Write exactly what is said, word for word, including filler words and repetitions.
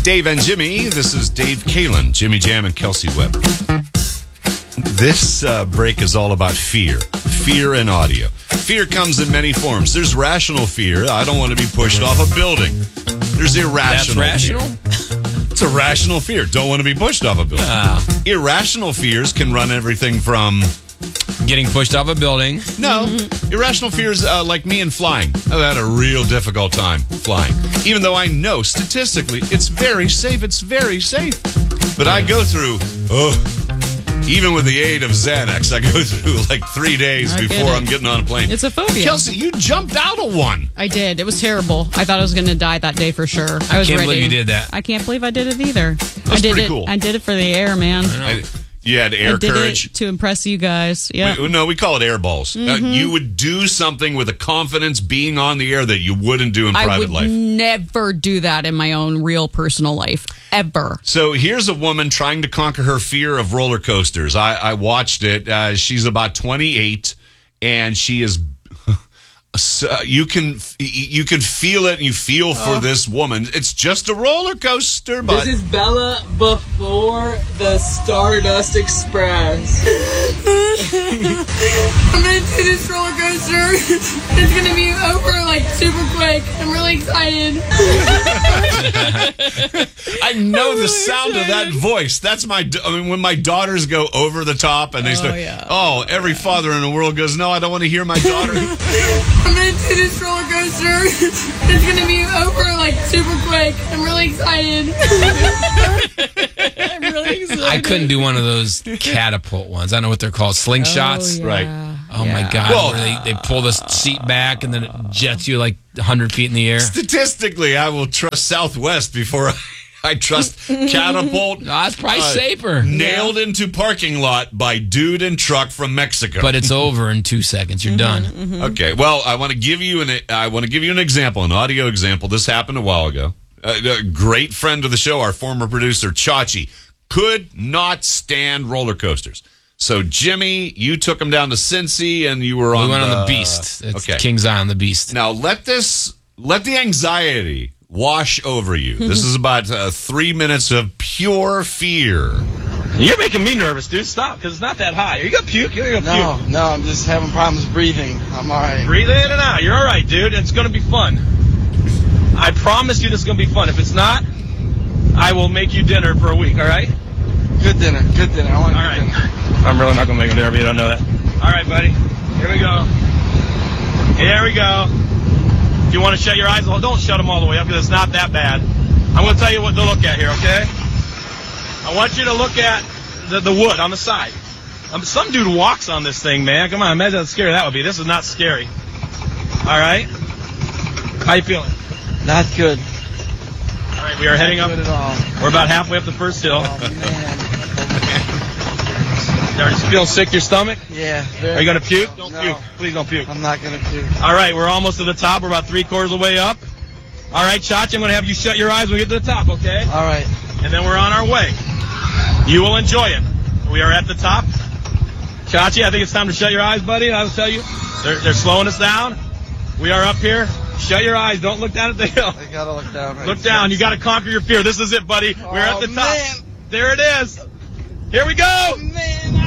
Dave and Jimmy. This is Dave Kalin, Jimmy Jam, and Kelsey Webb. This uh, break is all about fear. Fear in audio. Fear comes in many forms. There's rational fear. I don't want to be pushed off a building. There's irrational That's rational? fear. It's a rational fear. Don't want to be pushed off a building. Uh, Irrational fears can run everything from... Getting pushed off a building. No. Irrational fears uh, like me and flying. I've had a real difficult time flying. Even though I know statistically it's very safe. It's very safe. But I go through... Oh, even with the aid of Xanax, I go through like three days I before get it. I'm getting on a plane. It's a phobia. Kelsey, you jumped out of one. I did. It was terrible. I thought I was going to die that day for sure. I was Can't ready. believe you did that. I can't believe I did it either. That's I did pretty it. cool. I did it for the air, man. I, you had air I did courage. it to impress you guys. Yeah. We, no, we call it air balls. Mm-hmm. Uh, you would do something with a confidence being on the air that you wouldn't do in I private would life. never do that in my own real personal life. Ever. So here's a woman trying to conquer her fear of roller coasters. I, I watched it. Uh, she's about twenty-eight, and she is. So you can you can feel it, and you feel for Oh. this woman. It's just a roller coaster, but This is Bella before the Stardust Express. I'm gonna do this roller coaster. It's gonna be over like super quick. I'm really excited. I know the sound of that voice. That's my. I mean, when my daughters go over the top and they Oh, start. yeah. Oh, every father in the world goes, no, I don't want to hear my daughter. I'm gonna do this roller coaster. It's gonna be over like super quick. I'm really excited. I'm really excited. I couldn't do one of those catapult ones. I don't know what they're called. Slingshots. Oh, yeah. Right. Oh, my Yeah. God. Well- where they, they pull the seat back and then it jets you like one hundred feet in the air. Statistically, I will trust Southwest before I, I trust Catapult. No, that's probably uh, safer. Nailed into parking lot by dude and truck from Mexico. But it's over in two seconds. You're done. Okay, well, I want to give you an I want to give you an example, an audio example. This happened a while ago. Uh, a great friend of the show, our former producer Chachi, could not stand roller coasters. So Jimmy, you took him down to Cincy, and you were on. We went the, on the Beast. It's okay. King's Eye on the Beast. Now let this let the anxiety wash over you. This is about uh, three minutes of pure fear. You're making me nervous, dude. Stop, because it's not that high. Are you gonna puke? You're gonna No, puke. no, I'm just having problems breathing. I'm alright. Breathe in and out. You're all right, dude. It's gonna be fun. I promise you this is gonna be fun. If it's not, I will make you dinner for a week. All right? Good dinner, good dinner. I want All good right. dinner. I'm really not gonna make you dinner, but you don't know that. All right, buddy. Here we go. Here we go. If you want to shut your eyes, well, don't shut them all the way up because it's not that bad. I'm going to tell you what to look at here, okay? I want you to look at the, the wood on the side. Um, some dude walks on this thing, man. Come on, imagine how scary that would be. This is not scary. All right? How you feeling? Not good. All right, we are heading up. Not good at all. We're about halfway up the first hill. Oh, man. Are you feeling sick to your stomach? Yeah. Very, Are you going to puke? Don't No. puke. Please don't puke. I'm not gonna puke. All right, we're almost to the top. We're about three quarters of the way up. All right, Chachi, I'm going to have you shut your eyes when we get to the top, okay? All right. And then we're on our way. You will enjoy it. We are at the top. Chachi, I think it's time to shut your eyes, buddy. I'll tell you. They're, they're slowing us down. We are up here. Shut your eyes. Don't look down at the hill. I gotta look down. Right Look down. You got to conquer your fear. This is it, buddy. We're at Oh, the top. man. There it is. Here we go. Man,